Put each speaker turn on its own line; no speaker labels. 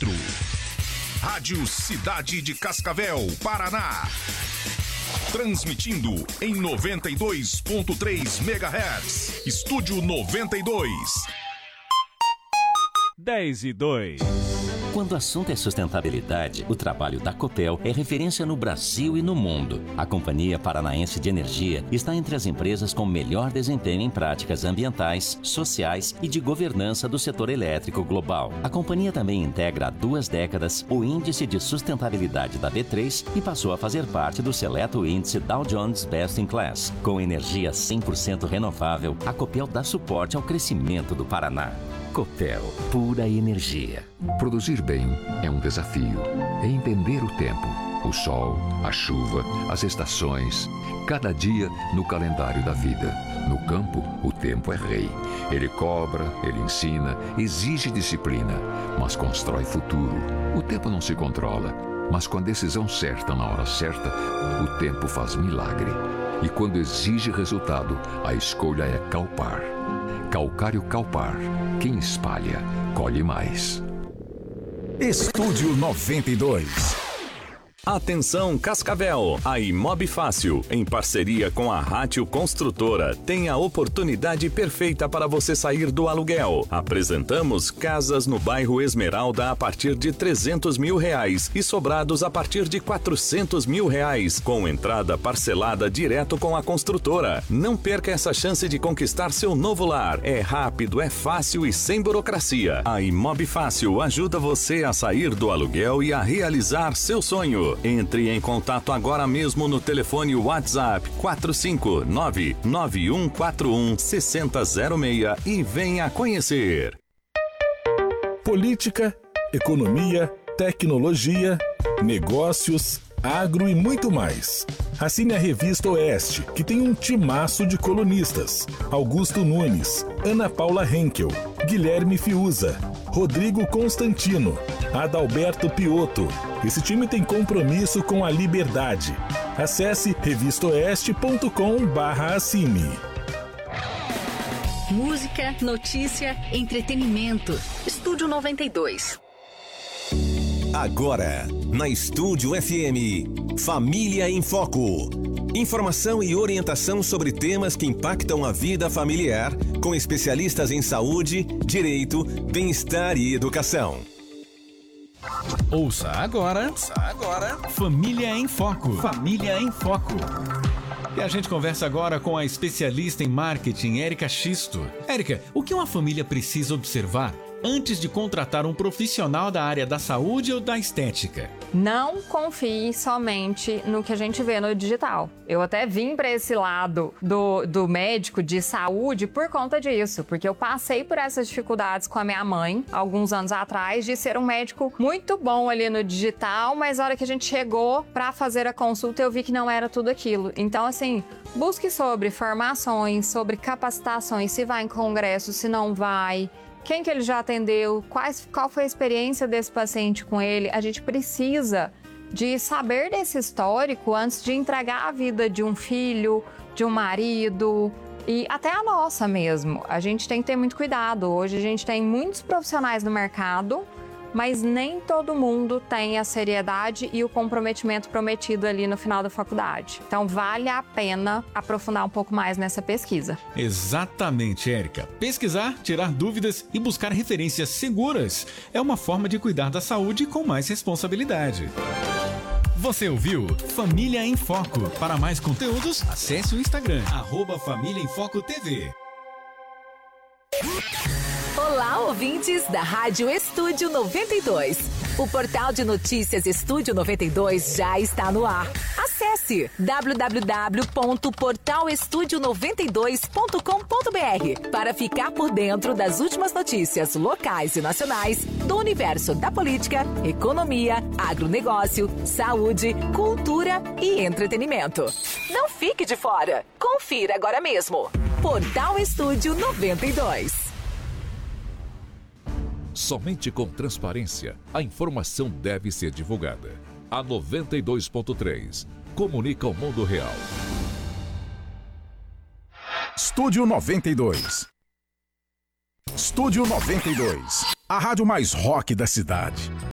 4. Rádio Cidade de Cascavel, Paraná. Transmitindo em 92.3 MHz. Estúdio 92.
10:02.
Quando o assunto é sustentabilidade, o trabalho da Copel é referência no Brasil e no mundo. A Companhia Paranaense de Energia está entre as empresas com melhor desempenho em práticas ambientais, sociais e de governança do setor elétrico global. A companhia também integra há 2 décadas o Índice de Sustentabilidade da B3 e passou a fazer parte do seleto índice Dow Jones Best in Class. Com energia 100% renovável, a Copel dá suporte ao crescimento do Paraná. Copel, pura energia.
Produzir bem é um desafio. É entender o tempo, o sol, a chuva, as estações, cada dia no calendário da vida. No campo, o tempo é rei. Ele cobra, ele ensina, exige disciplina, mas constrói futuro. O tempo não se controla, mas com a decisão certa na hora certa, o tempo faz milagre. E quando exige resultado, a escolha é Calpar. Calcário Calpar. Quem espalha, colhe mais.
Estúdio 92.
Atenção Cascavel, a Imob Fácil, em parceria com a Rátio Construtora, tem a oportunidade perfeita para você sair do aluguel. Apresentamos casas no bairro Esmeralda a partir de R$300 mil e sobrados a partir de R$400 mil, com entrada parcelada direto com a construtora. Não perca essa chance de conquistar seu novo lar. É rápido, é fácil e sem burocracia. A Imob Fácil ajuda você a sair do aluguel e a realizar seu sonho. Entre em contato agora mesmo no telefone WhatsApp 459-9141-6006 e venha conhecer.
Política, economia, tecnologia, negócios, agro e muito mais. Assine a Revista Oeste, que tem um timaço de colunistas. Augusto Nunes, Ana Paula Henkel, Guilherme Fiuza, Rodrigo Constantino, Adalberto Piotto. Esse time tem compromisso com a liberdade. Acesse revistaoeste.com/assine.
Música, notícia, entretenimento. Estúdio 92.
Agora, na Estúdio FM, Família em Foco. Informação e orientação sobre temas que impactam a vida familiar, com especialistas em saúde, direito, bem-estar e educação.
Ouça agora, Família em Foco. Família em Foco. E a gente conversa agora com a especialista em marketing, Érica Xisto. Érica, o que uma família precisa observar antes de contratar um profissional da área da saúde ou da estética?
Não confie somente no que a gente vê no digital. Eu até vim para esse lado do médico de saúde por conta disso, porque eu passei por essas dificuldades com a minha mãe, alguns anos atrás, de ser um médico muito bom ali no digital, mas na hora que a gente chegou para fazer a consulta, eu vi que não era tudo aquilo. Então, assim, busque sobre formações, sobre capacitações, se vai em congresso, se não vai, quem que ele já atendeu, qual foi a experiência desse paciente com ele. A gente precisa de saber desse histórico antes de entregar a vida de um filho, de um marido e até a nossa mesmo. A gente tem que ter muito cuidado. Hoje a gente tem muitos profissionais no mercado, mas nem todo mundo tem a seriedade e o comprometimento prometido ali no final da faculdade. Então vale a pena aprofundar um pouco mais nessa pesquisa.
Exatamente, Érica. Pesquisar, tirar dúvidas e buscar referências seguras é uma forma de cuidar da saúde com mais responsabilidade. Você ouviu Família em Foco. Para mais conteúdos, acesse o Instagram, @Família em Foco TV.
Olá, ouvintes da Rádio Estúdio 92. O portal de notícias Estúdio 92 já está no ar. Acesse www.portalestudio92.com.br para ficar por dentro das últimas notícias locais e nacionais do universo da política, economia, agronegócio, saúde, cultura e entretenimento. Não fique de fora. Confira agora mesmo. Portal Estúdio 92.
Somente com transparência, a informação deve ser divulgada. A 92.3 comunica o mundo real.
Estúdio 92. Estúdio 92. A rádio mais rock da cidade.